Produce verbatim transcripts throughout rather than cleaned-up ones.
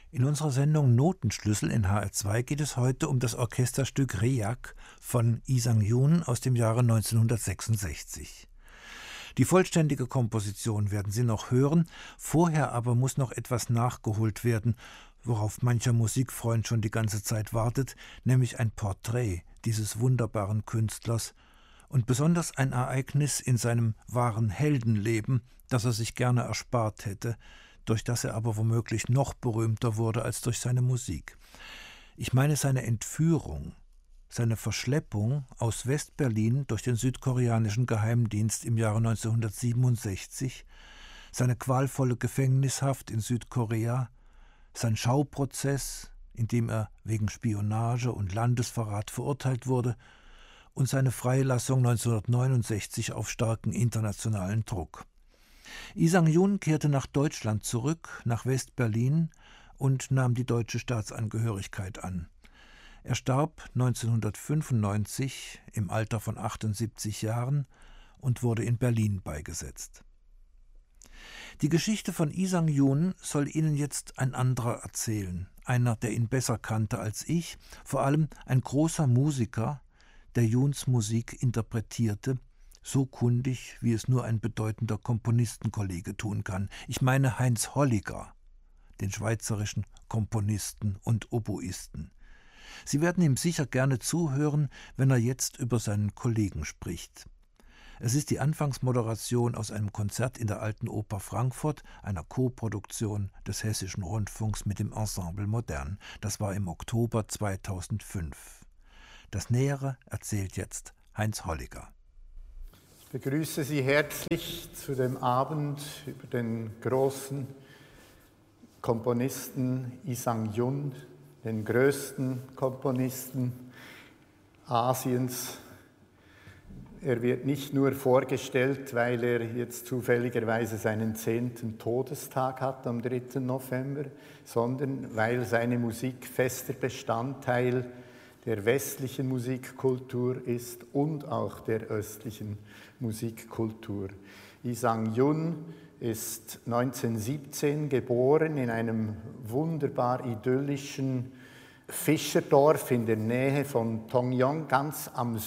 In unserer Sendung Notenschlüssel in H R zwei geht es heute um das Orchesterstück Reyak von Lee Sang-yoon aus dem Jahre neunzehnhundertsechsundsechzig. Die vollständige Komposition werden Sie noch hören, vorher aber muss noch etwas nachgeholt werden, worauf mancher Musikfreund schon die ganze Zeit wartet, nämlich ein Porträt dieses wunderbaren Künstlers und besonders ein Ereignis in seinem wahren Heldenleben, das er sich gerne erspart hätte, durch das er aber womöglich noch berühmter wurde als durch seine Musik. Ich meine seine Entführung, seine Verschleppung aus West-Berlin durch den südkoreanischen Geheimdienst im Jahre neunzehnhundertsiebenundsechzig, seine qualvolle Gefängnishaft in Südkorea, sein Schauprozess, in dem er wegen Spionage und Landesverrat verurteilt wurde, und seine Freilassung neunzehnhundertneunundsechzig auf starken internationalen Druck. Lee Sang-yoon kehrte nach Deutschland zurück, nach West-Berlin, und nahm die deutsche Staatsangehörigkeit an. Er starb neunzehnhundertfünfundneunzig im Alter von achtundsiebzig Jahren und wurde in Berlin beigesetzt. Die Geschichte von Lee Sang-yoon soll Ihnen jetzt ein anderer erzählen, einer, der ihn besser kannte als ich, vor allem ein großer Musiker, der Yoons Musik interpretierte, so kundig, wie es nur ein bedeutender Komponistenkollege tun kann. Ich meine Heinz Holliger, den schweizerischen Komponisten und Oboisten. Sie werden ihm sicher gerne zuhören, wenn er jetzt über seinen Kollegen spricht. Es ist die Anfangsmoderation aus einem Konzert in der Alten Oper Frankfurt, einer Koproduktion des Hessischen Rundfunks mit dem Ensemble Modern. Das war im Oktober zweitausendfünf. Das Nähere erzählt jetzt Heinz Holliger. Ich begrüße Sie herzlich zu dem Abend über den großen Komponisten Lee Sang-yoon, den größten Komponisten Asiens. Er wird nicht nur vorgestellt, weil er jetzt zufälligerweise seinen zehnten Todestag hat am dritten November, sondern weil seine Musik fester Bestandteil der westlichen Musikkultur ist und auch der östlichen Musikkultur. Lee Sang-yoon ist neunzehnhundertsiebzehn geboren in einem wunderbar idyllischen Fischerdorf in der Nähe von Tongyeong, ganz am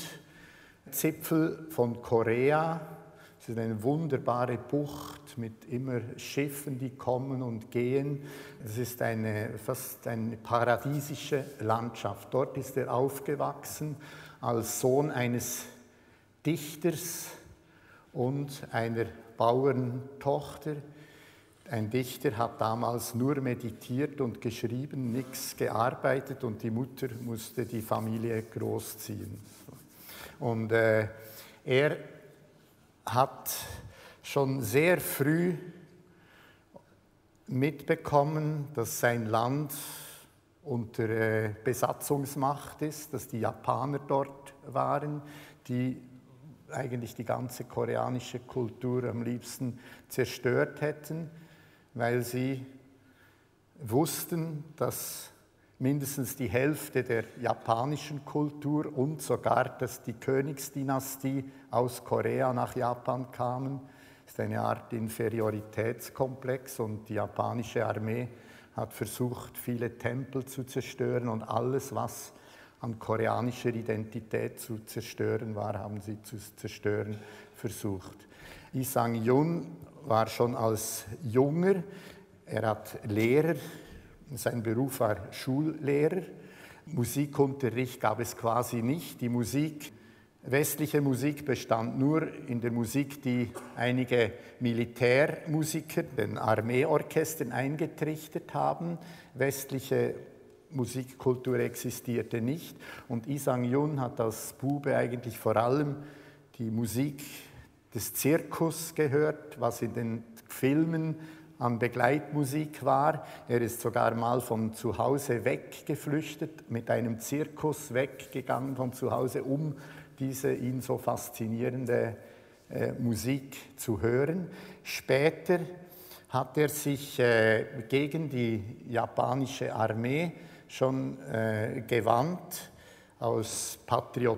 Südzipfel von Korea. Es ist eine wunderbare Bucht mit immer Schiffen, die kommen und gehen. Es ist eine, fast eine paradiesische Landschaft. Dort ist er aufgewachsen als Sohn eines Dichters und einer Bauerntochter. Ein Dichter hat damals nur meditiert und geschrieben, nichts gearbeitet, und die Mutter musste die Familie großziehen. Und äh, er hat schon sehr früh mitbekommen, dass sein Land unter äh, Besatzungsmacht ist, dass die Japaner dort waren, die eigentlich die ganze koreanische Kultur am liebsten zerstört hätten, weil sie wussten, dass mindestens die Hälfte der japanischen Kultur und sogar, dass die Königsdynastie aus Korea nach Japan kamen. Das ist eine Art Inferioritätskomplex, und die japanische Armee hat versucht, viele Tempel zu zerstören, und alles, was an koreanischer Identität zu zerstören war, haben sie zu zerstören versucht. Lee Sang-yoon war schon als Junger, er hat Lehrer, sein Beruf war Schullehrer. Musikunterricht gab es quasi nicht. Die Musik, westliche Musik bestand nur in der Musik, die einige Militärmusiker den Armeeorchestern eingetrichtert haben. Westliche Musikkultur existierte nicht, und Lee Sang-yoon hat als Bube eigentlich vor allem die Musik des Zirkus gehört, was in den Filmen an Begleitmusik war. Er ist sogar mal von zu Hause weggeflüchtet, mit einem Zirkus weggegangen von zu Hause, um diese ihn so faszinierende äh, Musik zu hören. Später hat er sich äh, gegen die japanische Armee schon äh, gewandt, aus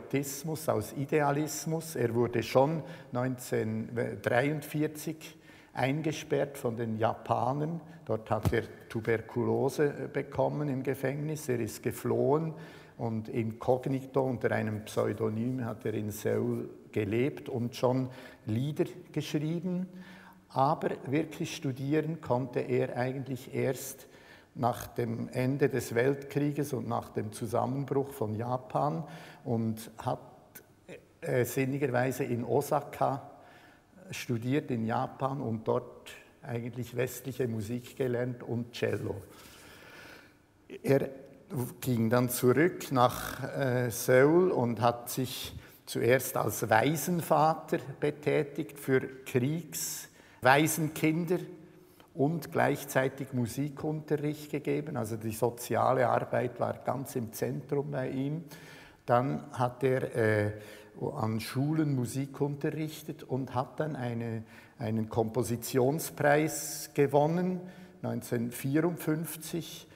Patriotismus, aus Idealismus. Er wurde schon neunzehnhundertdreiundvierzig eingesperrt von den Japanern. Dort hat er Tuberkulose bekommen im Gefängnis. Er ist geflohen und inkognito unter einem Pseudonym hat er in Seoul gelebt und schon Lieder geschrieben. Aber wirklich studieren konnte er eigentlich erst nach dem Ende des Weltkrieges und nach dem Zusammenbruch von Japan und hat äh, sinnigerweise in Osaka studiert, in Japan, und dort eigentlich westliche Musik gelernt und Cello. Er ging dann zurück nach äh, Seoul und hat sich zuerst als Waisenvater betätigt für Kriegswaisenkinder und gleichzeitig Musikunterricht gegeben. Also die soziale Arbeit war ganz im Zentrum bei ihm. Dann hat er äh, an Schulen Musik unterrichtet und hat dann eine, einen Kompositionspreis gewonnen, neunzehnhundertvierundfünfzig,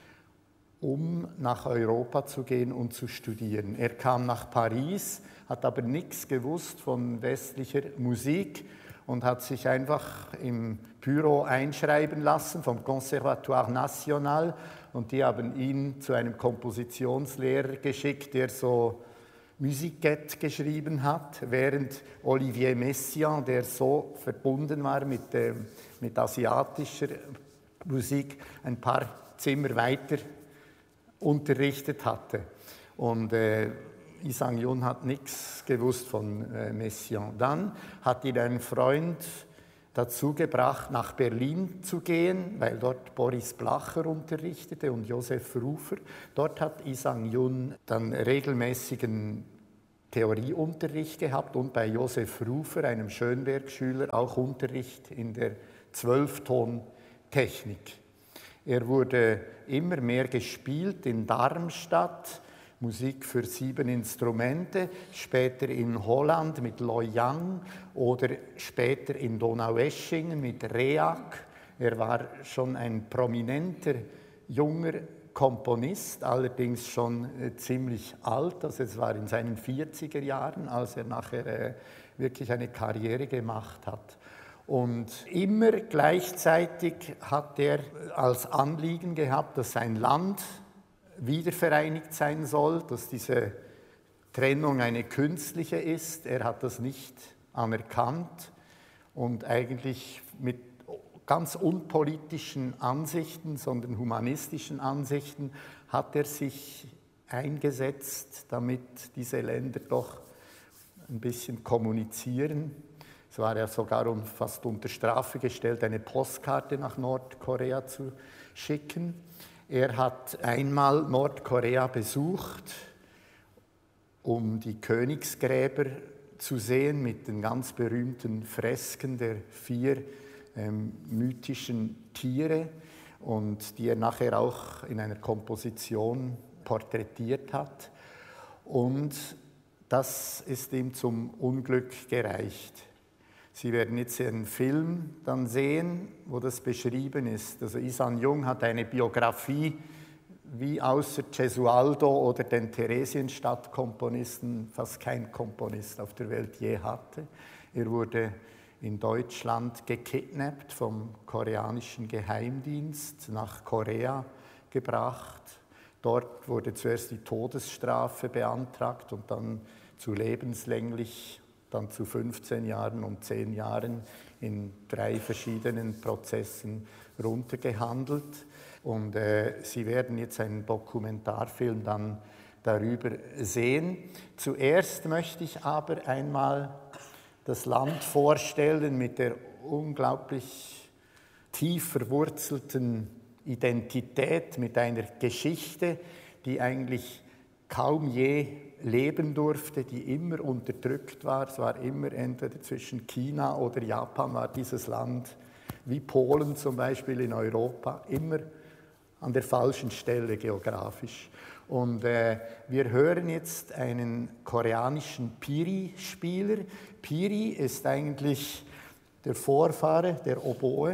um nach Europa zu gehen und zu studieren. Er kam nach Paris, hat aber nichts gewusst von westlicher Musik und hat sich einfach im Büro einschreiben lassen vom Conservatoire National, und die haben ihn zu einem Kompositionslehrer geschickt, der so Musiquette geschrieben hat, während Olivier Messiaen, der so verbunden war mit, äh, mit asiatischer Musik, ein paar Zimmer weiter unterrichtet hatte. Und äh, Lee Sang-jun hat nichts gewusst von äh, Messiaen. Dann hat ihn ein Freund dazu gebracht, nach Berlin zu gehen, weil dort Boris Blacher unterrichtete und Josef Rufer. Dort hat Lee Sang-jun dann regelmäßigen Theorieunterricht gehabt und bei Josef Rufer, einem Schönberg-Schüler, auch Unterricht in der Zwölftontechnik. Er wurde immer mehr gespielt in Darmstadt, Musik für sieben Instrumente, später in Holland mit Loyang oder später in Donaueschingen mit Reak. Er war schon ein prominenter junger Komponist, allerdings schon äh, ziemlich alt, also es war in seinen vierziger Jahren, als er nachher äh, wirklich eine Karriere gemacht hat. Und immer gleichzeitig hat er als Anliegen gehabt, dass sein Land wiedervereinigt sein soll, dass diese Trennung eine künstliche ist. Er hat das nicht anerkannt und eigentlich mit ganz unpolitischen Ansichten, sondern humanistischen Ansichten hat er sich eingesetzt, damit diese Länder doch ein bisschen kommunizieren. Es war ja sogar fast unter Strafe gestellt, eine Postkarte nach Nordkorea zu schicken. Er hat einmal Nordkorea besucht, um die Königsgräber zu sehen mit den ganz berühmten Fresken der vier ähm, mythischen Tiere, und die er nachher auch in einer Komposition porträtiert hat. Und das ist ihm zum Unglück gereicht. Sie werden jetzt einen Film dann sehen, wo das beschrieben ist. Also Lee Sang-jun hat eine Biografie, wie außer Gesualdo oder den Theresienstadt-Komponisten fast kein Komponist auf der Welt je hatte. Er wurde in Deutschland gekidnappt vom koreanischen Geheimdienst, nach Korea gebracht. Dort wurde zuerst die Todesstrafe beantragt und dann zu lebenslänglich, dann zu fünfzehn Jahren und zehn Jahren in drei verschiedenen Prozessen runtergehandelt. Und äh, Sie werden jetzt einen Dokumentarfilm dann darüber sehen. Zuerst möchte ich aber einmal das Land vorstellen mit der unglaublich tief verwurzelten Identität, mit einer Geschichte, die eigentlich kaum je leben durfte, die immer unterdrückt war. Es war immer entweder zwischen China oder Japan, war dieses Land, wie Polen zum Beispiel in Europa, immer an der falschen Stelle geografisch. Und äh, wir hören jetzt einen koreanischen Piri-Spieler. Piri ist eigentlich der Vorfahre der Oboe,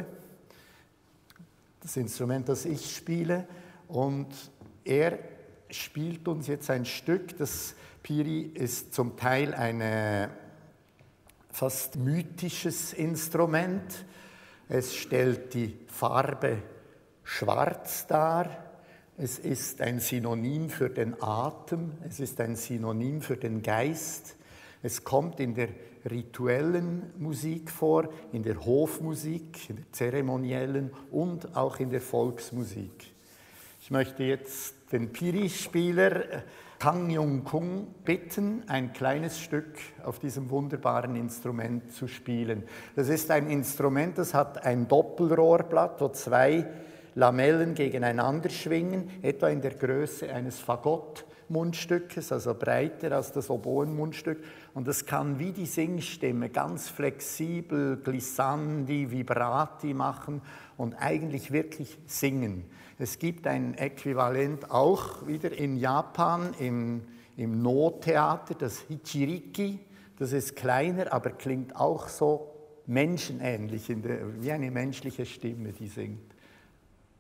das Instrument, das ich spiele. Und er spielt uns jetzt ein Stück. Das Piri ist zum Teil ein fast mythisches Instrument. Es stellt die Farbe Schwarz dar. Es ist ein Synonym für den Atem. Es ist ein Synonym für den Geist. Es kommt in der rituellen Musik vor, in der Hofmusik, in der zeremoniellen und auch in der Volksmusik. Ich möchte jetzt den Piri-Spieler Kang Yung-Kung bitten, ein kleines Stück auf diesem wunderbaren Instrument zu spielen. Das ist ein Instrument, das hat ein Doppelrohrblatt, wo zwei Lamellen gegeneinander schwingen, etwa in der Größe eines Fagott-Mundstückes, also breiter als das Oboen-Mundstück. Und das kann wie die Singstimme ganz flexibel Glissandi, Vibrati machen und eigentlich wirklich singen. Es gibt ein Äquivalent auch wieder in Japan im, im No-Theater, das Hichiriki. Das ist kleiner, aber klingt auch so menschenähnlich, in der, wie eine menschliche Stimme, die singt.